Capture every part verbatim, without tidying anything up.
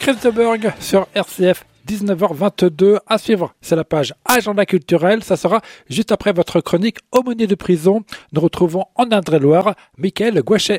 Chris de Burgh sur R C F, dix-neuf heures vingt-deux. À suivre, c'est la page Agenda culturel. Ça sera juste après votre chronique Aumônier de prison. Nous retrouvons en Indre-et-Loire Mickaël Gouachet.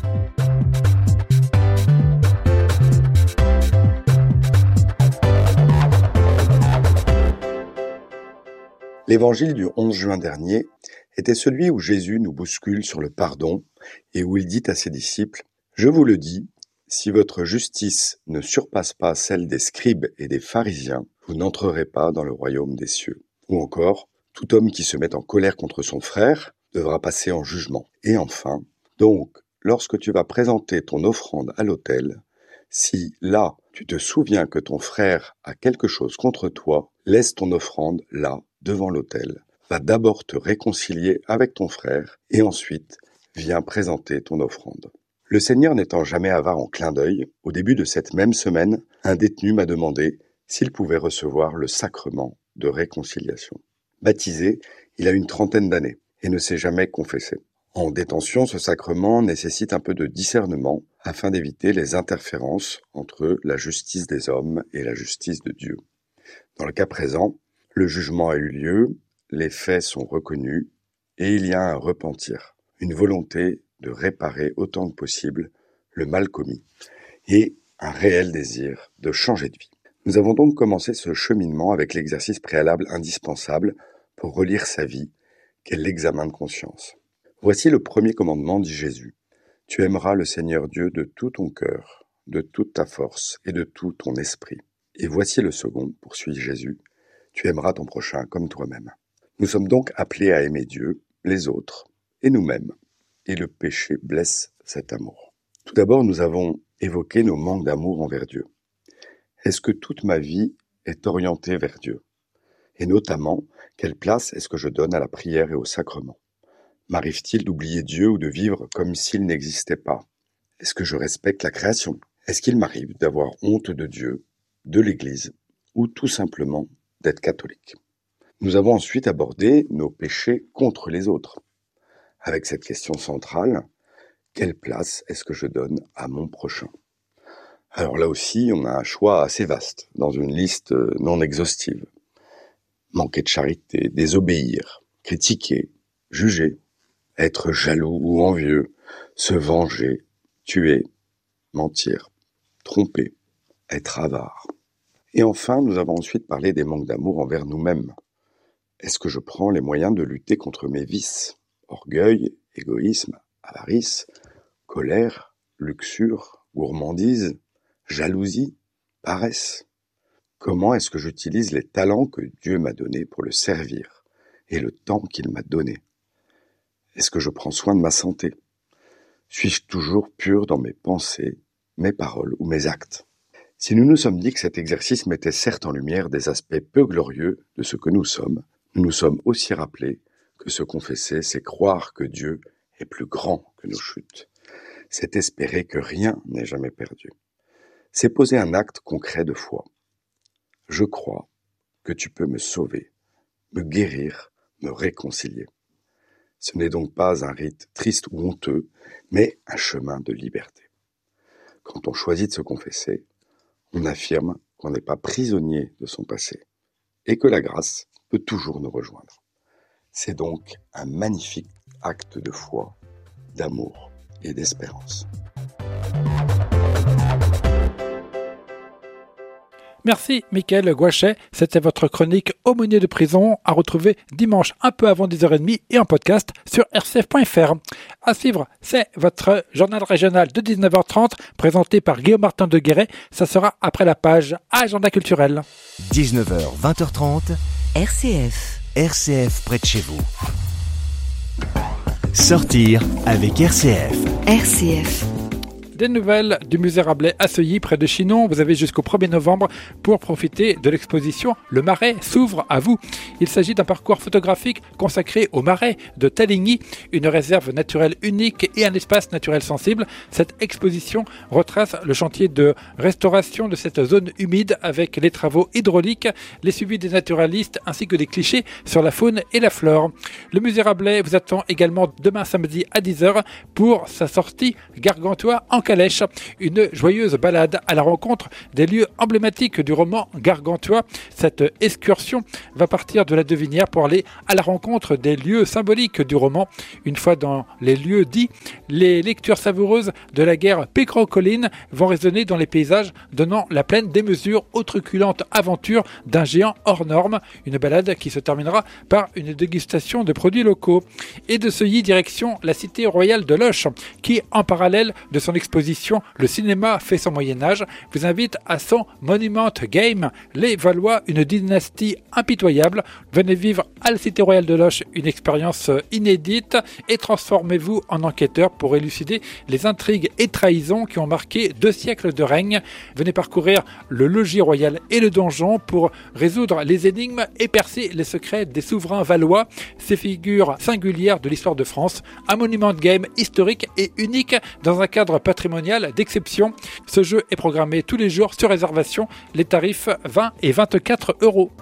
L'évangile du onze juin dernier était celui où Jésus nous bouscule sur le pardon et où il dit à ses disciples « Je vous le dis, si votre justice ne surpasse pas celle des scribes et des pharisiens, vous n'entrerez pas dans le royaume des cieux. » Ou encore « Tout homme qui se met en colère contre son frère devra passer en jugement. » Et enfin « Donc, lorsque tu vas présenter ton offrande à l'autel, si là tu te souviens que ton frère a quelque chose contre toi, laisse ton offrande là, devant l'autel. Va d'abord te réconcilier avec ton frère et ensuite viens présenter ton offrande. » Le Seigneur n'étant jamais avare en clin d'œil, au début de cette même semaine, un détenu m'a demandé s'il pouvait recevoir le sacrement de réconciliation. Baptisé, il a une trentaine d'années et ne s'est jamais confessé. En détention, ce sacrement nécessite un peu de discernement afin d'éviter les interférences entre la justice des hommes et la justice de Dieu. Dans le cas présent, le jugement a eu lieu, les faits sont reconnus et il y a un repentir, une volonté de réparer autant que possible le mal commis et un réel désir de changer de vie. Nous avons donc commencé ce cheminement avec l'exercice préalable indispensable pour relire sa vie, qu'est l'examen de conscience. Voici le premier commandement, dit Jésus. Tu aimeras le Seigneur Dieu de tout ton cœur, de toute ta force et de tout ton esprit. Et voici le second, poursuit Jésus. Tu aimeras ton prochain comme toi-même. Nous sommes donc appelés à aimer Dieu, les autres et nous-mêmes. Et le péché blesse cet amour. Tout d'abord, nous avons évoqué nos manques d'amour envers Dieu. Est-ce que toute ma vie est orientée vers Dieu ? Et notamment, quelle place est-ce que je donne à la prière et au sacrement ? M'arrive-t-il d'oublier Dieu ou de vivre comme s'il n'existait pas ? Est-ce que je respecte la création ? Est-ce qu'il m'arrive d'avoir honte de Dieu, de l'Église ou tout simplement d'être catholique ? Nous avons ensuite abordé nos péchés contre les autres. Avec cette question centrale, quelle place est-ce que je donne à mon prochain ? Alors là aussi, on a un choix assez vaste, dans une liste non exhaustive. Manquer de charité, désobéir, critiquer, juger, être jaloux ou envieux, se venger, tuer, mentir, tromper, être avare. Et enfin, nous avons ensuite parlé des manques d'amour envers nous-mêmes. Est-ce que je prends les moyens de lutter contre mes vices ? Orgueil, égoïsme, avarice, colère, luxure, gourmandise, jalousie, paresse. Comment est-ce que j'utilise les talents que Dieu m'a donnés pour le servir et le temps qu'il m'a donné ? Est-ce que je prends soin de ma santé ? Suis-je toujours pur dans mes pensées, mes paroles ou mes actes ? Si nous nous sommes dit que cet exercice mettait certes en lumière des aspects peu glorieux de ce que nous sommes, nous nous sommes aussi rappelés que se confesser, c'est croire que Dieu est plus grand que nos chutes. C'est espérer que rien n'est jamais perdu. C'est poser un acte concret de foi. Je crois que tu peux me sauver, me guérir, me réconcilier. Ce n'est donc pas un rite triste ou honteux, mais un chemin de liberté. Quand on choisit de se confesser, on affirme qu'on n'est pas prisonnier de son passé et que la grâce peut toujours nous rejoindre. C'est donc un magnifique acte de foi, d'amour et d'espérance. Merci Mickaël Gouachet, c'était votre chronique Aumônier de prison à retrouver dimanche un peu avant dix heures trente et en podcast sur r c f point f r. À suivre, c'est votre journal régional de dix-neuf heures trente présenté par Guillaume Martin de Guéret. Ça sera après la page Agenda culturel. dix-neuf heures, vingt heures trente. R C F. R C F près de chez vous. Sortir avec R C F. R C F. Des nouvelles du musée Rabelais à Seuilly, près de Chinon. Vous avez jusqu'au premier novembre pour profiter de l'exposition Le Marais s'ouvre à vous. Il s'agit d'un parcours photographique consacré au Marais de Taligny, une réserve naturelle unique et un espace naturel sensible. Cette exposition retrace le chantier de restauration de cette zone humide avec les travaux hydrauliques, les suivis des naturalistes ainsi que des clichés sur la faune et la flore. Le musée Rabelais vous attend également demain samedi à dix heures pour sa sortie Gargantua en calèche, une joyeuse balade à la rencontre des lieux emblématiques du roman gargantua. Cette excursion va partir de la Devinière pour aller à la rencontre des lieux symboliques du roman. Une fois dans les lieux dits, les lectures savoureuses de la guerre pécro-colline vont résonner dans les paysages, donnant la pleine démesure aux truculentes aventures d'un géant hors norme. Une balade qui se terminera par une dégustation de produits locaux. Et de Seuilly, direction la cité royale de Loches, qui, en parallèle de son exposition Le cinéma fait son Moyen-Âge, vous invite à son Monument Game. Les Valois, une dynastie impitoyable. Venez vivre à la cité royale de Loches une expérience inédite et transformez-vous en enquêteur pour élucider les intrigues et trahisons qui ont marqué deux siècles de règne. Venez parcourir le logis royal et le donjon pour résoudre les énigmes et percer les secrets des souverains valois, ces figures singulières de l'histoire de France. Un monument de game historique et unique dans un cadre patrimonial d'exception. Ce jeu est programmé tous les jours sur réservation. Les tarifs vingt et vingt-quatre euros.